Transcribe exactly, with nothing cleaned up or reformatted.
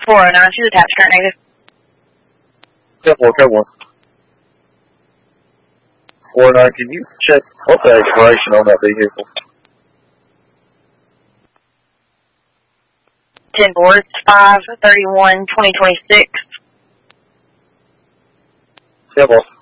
four oh nine, she's attached, current negative. ten four, ten one. four oh nine, can you check what's the expiration on that vehicle? ten four, it's five thirty-one, twenty twenty-six. ten four.